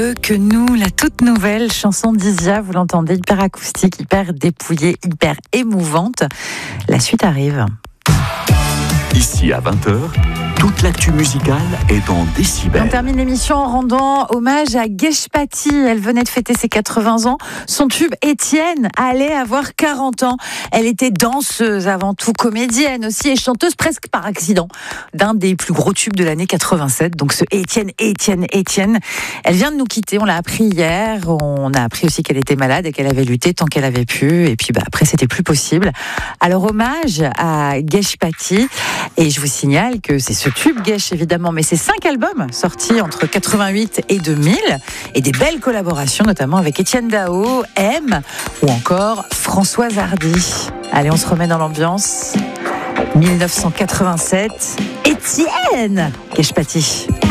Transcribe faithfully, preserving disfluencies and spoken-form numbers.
eux que nous, la toute nouvelle chanson d'Isia, vous l'entendez, hyper acoustique, hyper dépouillée, hyper émouvante. La suite arrive. Ici à vingt heures, toute l'actu musicale est dans Décibel. On termine l'émission en rendant hommage à Geshpati. Elle venait de fêter ses quatre-vingts ans. Son tube Étienne allait avoir quarante ans. Elle était danseuse avant tout, comédienne aussi et chanteuse presque par accident d'un des plus gros tubes de l'année quatre-vingt-sept. Donc ce Étienne, Étienne, Étienne. Elle vient de nous quitter. On l'a appris hier. On a appris aussi qu'elle était malade et qu'elle avait lutté tant qu'elle avait pu. Et puis bah, après, c'était plus possible. Alors hommage à Geshpati. Et je vous signale que c'est ce tube Gesh évidemment, mais c'est cinq albums sortis entre quatre-vingt-huit et deux mille et des belles collaborations notamment avec Étienne Dao, M ou encore Françoise Hardy. Allez, on se remet dans l'ambiance. mille neuf cent quatre-vingt-sept, Étienne Geshpati.